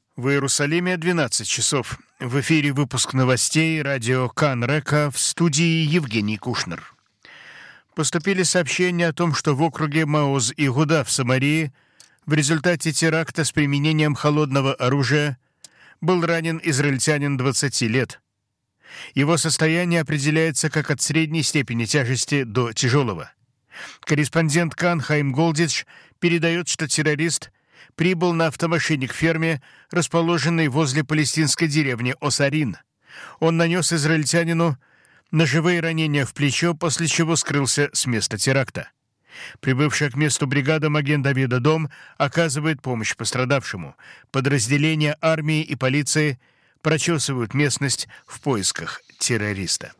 В Иерусалиме 12 часов. В эфире выпуск новостей радио Кан Река, в студии Евгений Кушнер. Поступили сообщения о том, что в округе Маоз-Игуда в Самарии в результате теракта с применением холодного оружия был ранен израильтянин 20 лет. Его состояние определяется как от средней степени тяжести до тяжелого. Корреспондент Кан Хаим Голдич передает, что террорист прибыл на автомашине к ферме, расположенной возле палестинской деревни Осарин. Он нанес израильтянину ножевые ранения в плечо, после чего скрылся с места теракта. Прибывшая к месту бригада Маген-Давид-Адом оказывает помощь пострадавшему. Подразделения армии и полиции прочесывают местность в поисках террориста.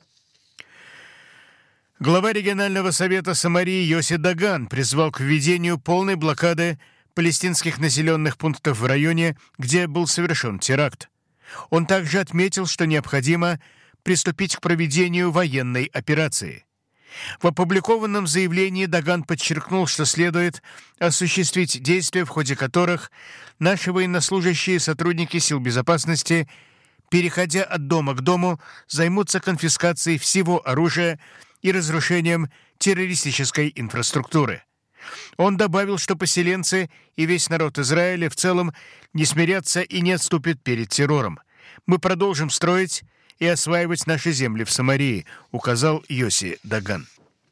Глава регионального совета Самарии Йоси Даган призвал к введению полной блокады палестинских населенных пунктов в районе, где был совершен теракт. Он также отметил, что необходимо приступить к проведению военной операции. В опубликованном заявлении Даган подчеркнул, что следует осуществить действия, в ходе которых наши военнослужащие и сотрудники сил безопасности, переходя от дома к дому, займутся конфискацией всего оружия и разрушением террористической инфраструктуры. Он добавил, что поселенцы и весь народ Израиля в целом не смирятся и не отступят перед террором. «Мы продолжим строить и осваивать наши земли в Самарии», указал Йоси Даган.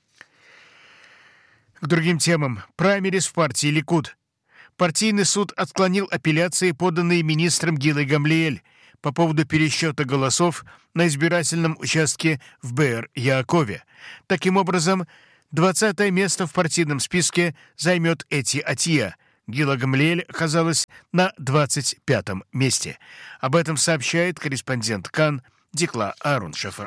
К другим темам. Праймериз в партии Ликуд. Партийный суд отклонил апелляции, поданные министром Гилой Гамлиэль по поводу пересчета голосов на избирательном участке в Беэр-Яакове. Таким образом, 20-е место в партийном списке займет Эти Атия. Гила Гамлиэль оказалась на 25-м месте. Об этом сообщает корреспондент Кан Дикла Аруншефер.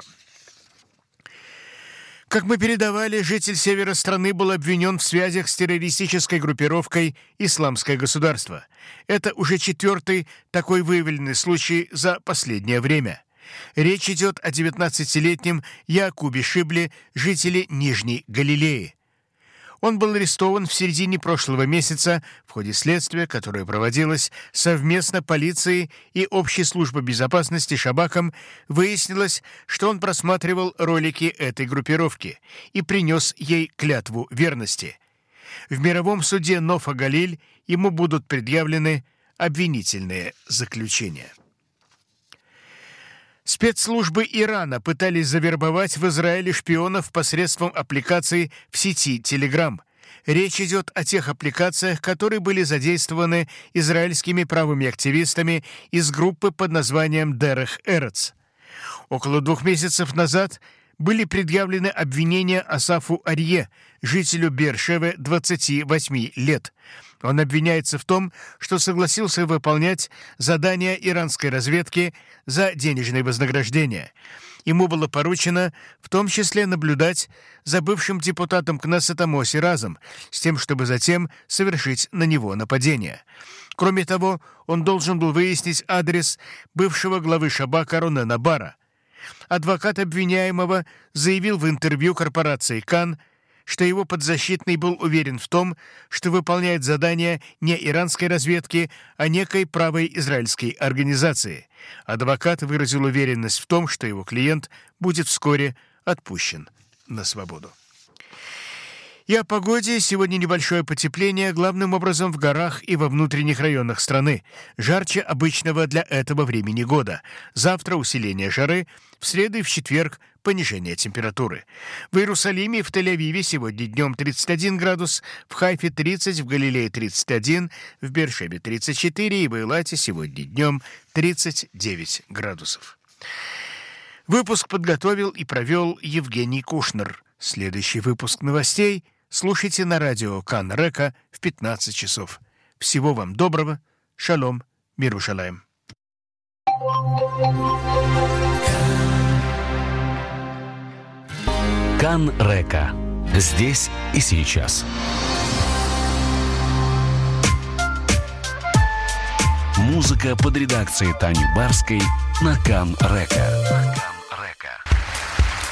Как мы передавали, житель севера страны был обвинен в связях с террористической группировкой «Исламское государство». Это уже 4-й такой выявленный случай за последнее время. Речь идет о 19-летнем Яакубе Шибле, жителе Нижней Галилеи. Он был арестован в середине прошлого месяца в ходе следствия, которое проводилось совместно полицией и Общей службой безопасности Шабаком. Выяснилось, что он просматривал ролики этой группировки и принес ей клятву верности. В мировом суде Нофа Галиль ему будут предъявлены обвинительные заключения. Спецслужбы Ирана пытались завербовать в Израиле шпионов посредством аппликаций в сети Telegram. Речь идет о тех аппликациях, которые были задействованы израильскими правыми активистами из группы под названием Дерех Эрец. Около 2 месяцев назад были предъявлены обвинения Асафу Арье, жителю Беэр-Шевы, 28 лет. Он обвиняется в том, что согласился выполнять задания иранской разведки за денежные вознаграждения. Ему было поручено в том числе наблюдать за бывшим депутатом Кнессета Моси Разом, с тем, чтобы затем совершить на него нападение. Кроме того, он должен был выяснить адрес бывшего главы Шабака Ронена Бара. Адвокат обвиняемого заявил в интервью корпорации Кан, что его подзащитный был уверен в том, что выполняет задания не иранской разведки, а некой правой израильской организации. Адвокат выразил уверенность в том, что его клиент будет вскоре отпущен на свободу. И о погоде. Сегодня небольшое потепление, главным образом в горах и во внутренних районах страны. Жарче обычного для этого времени года. Завтра усиление жары, в среду и в четверг понижение температуры. В Иерусалиме и в Тель-Авиве сегодня днем 31 градус, в Хайфе 30, в Галилее 31, в Беэр-Шеве 34 и в Эйлате сегодня днем 39 градусов. Выпуск подготовил и провел Евгений Кушнер. Следующий выпуск новостей слушайте на радио Кан Река в 15 часов. Всего вам доброго. Шалом. Мирушалаем. Кан Река. Здесь и сейчас. Музыка под редакцией Тани Барской на Кан Река.